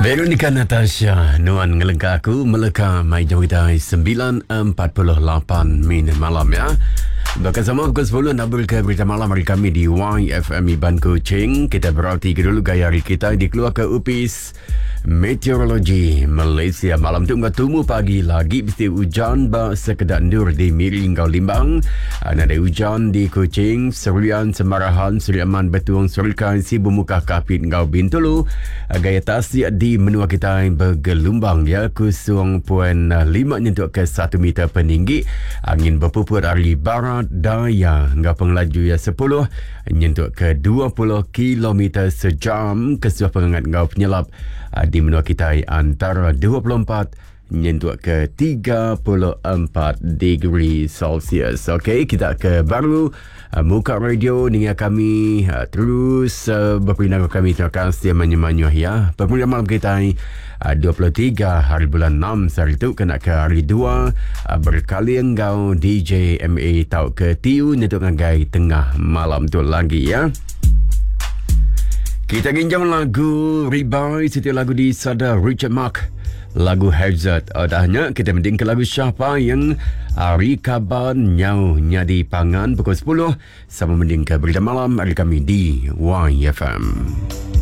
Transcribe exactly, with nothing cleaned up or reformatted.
Veronica Natasha Nuan ngelengka aku meleka mai jawidai sembilan empat puluh lapan minit malam ya. Bersama pukul sepuluh double ke berita malam hari kami di Y F M Iban Kuching. Kita berarti dulu gaya hari kita dikeluar ke U P I S Meteorologi Malaysia. Malam tu enggak tumu pagi lagi mesti hujan ba sekedar ndur di Miri Ngau Limbang. Ada hujan di Kuching, Serian, Semarahan, Seri Aman, Betuang, Serikan, Sibu Muka, Kapit, Ngau Bintulu. Gaya tasik di menua kita bergelombang ya, kosong perpuluhan lima nyentuh ke satu meter peninggi. Angin berpupur dari barat daya hingga pengelaju ya sepuluh nyentuh ke dua puluh kilometer sejam. Kesuah pengangat ngau penyelap di menua kita antara dua puluh empat nyentuh ke tiga puluh empat degree Celsius. Okey, kita ke baru uh, muka radio dengan kami uh, terus uh, berpindah kami. Terima kasih menyemanyuh ya. Pemulihan malam kita uh, dua puluh tiga hari bulan enam hari itu kena ke hari dua uh, berkali engkau D J M A tau ke tiu nyentuh ngagai tengah malam tu lagi ya. Kita ginjam lagu Rebuy, setiap lagu di Sada Richard Mark, lagu Hazard. Oh, dahnya kita mending ke lagu siapa yang hari kaban nyau nyadi pangan pukul sepuluh sama mending ke berita malam hari kami di Y F M.